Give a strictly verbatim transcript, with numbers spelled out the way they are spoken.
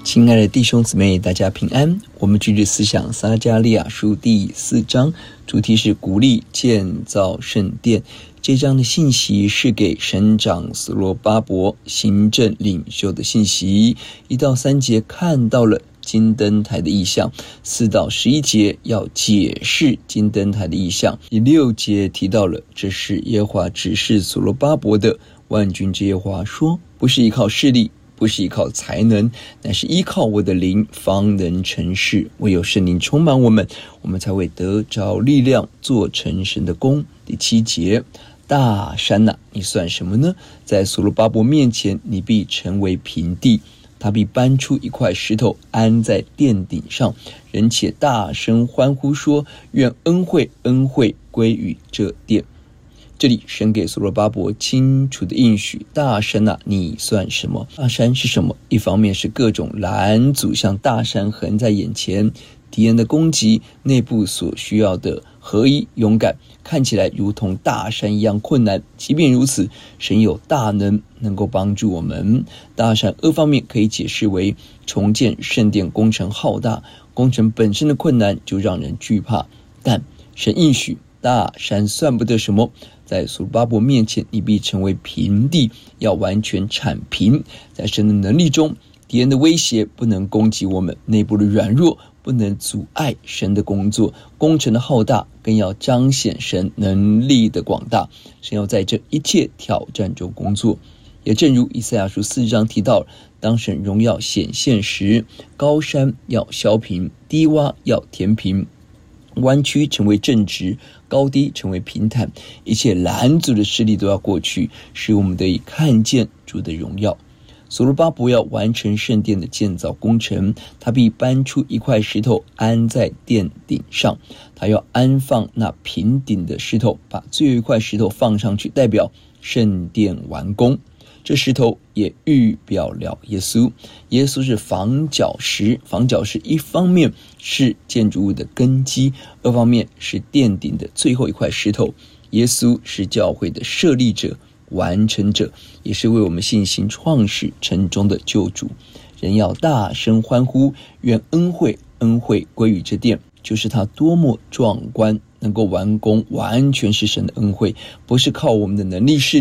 亲爱的弟兄姊妹，大家平安。我们继续思想撒迦利亚书第四章，主题是鼓励建造圣殿。这章的信息是给省长所罗巴伯行政领袖的信息。一到三节看到了金灯台的意象，四到十一节要解释金灯台的意象。第六节提到了这是耶和华指示所罗巴伯的，万军之耶和华说，不是依靠势力，不是依靠才能，乃是依靠我的灵，方能成事。唯有圣灵充满我们，我们才会得着力量，做成神的工。第七节，大山哪、啊，你算什么呢？在所罗巴伯面前，你必成为平地。他必搬出一块石头，安在殿顶上，人且大声欢呼说，愿恩惠恩惠归于这殿。这里神给所罗巴伯清楚的应许，大山啊，你算什么？大山是什么？一方面是各种拦阻像大山横在眼前，敌人的攻击，内部所需要的合一勇敢，看起来如同大山一样困难。即便如此，神有大能能够帮助我们。大山二方面可以解释为重建圣殿工程浩大，工程本身的困难就让人惧怕，但神应许大山算不得什么，在所罗巴伯面前，你必成为平地，要完全铲平。在神的能力中，敌人的威胁不能攻击我们，内部的软弱不能阻碍神的工作，工程的浩大更要彰显神能力的广大。神要在这一切挑战中工作。也正如以赛亚书四章提到，当神荣耀显现时，高山要削平，低洼要填平，弯曲成为正直，高低成为平坦，一切拦阻的势力都要过去，使我们得以看见主的荣耀。所罗巴伯要完成圣殿的建造工程，他必搬出一块石头安在殿顶上，他要安放那平顶的石头，把最后一块石头放上去，代表圣殿完工。这石头也预表了耶稣，耶稣是房角石，房角石一方面是建筑物的根基，二方面是殿顶的最后一块石头。耶稣是教会的设立者、完成者，也是为我们信心创始成终的救主。人要大声欢呼，愿恩惠恩惠归于这殿，就是他多么壮观，能够完工，完全是神的恩惠，不是靠我们的能力势力